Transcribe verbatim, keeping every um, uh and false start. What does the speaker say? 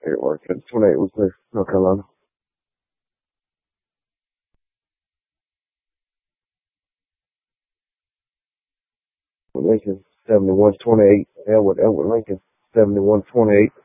It worked. twenty-eight was there, North Carolina. With Lincoln, seventy-one twenty-eight. Elwood, Elwood Lincoln, seventy-one twenty-eight.